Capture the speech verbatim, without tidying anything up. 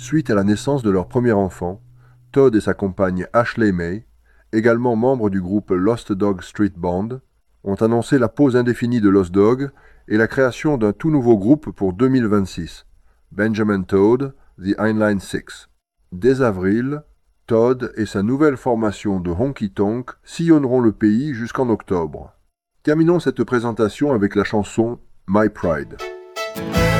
Suite à la naissance de leur premier enfant, Todd et sa compagne Ashley May, également membres du groupe Lost Dog Street Band, ont annoncé la pause indéfinie de Lost Dog et la création d'un tout nouveau groupe pour deux mille vingt-six, Benjamin Todd, The Heinlein Six. Dès avril, Todd et sa nouvelle formation de Honky Tonk sillonneront le pays jusqu'en octobre. Terminons cette présentation avec la chanson My Pride.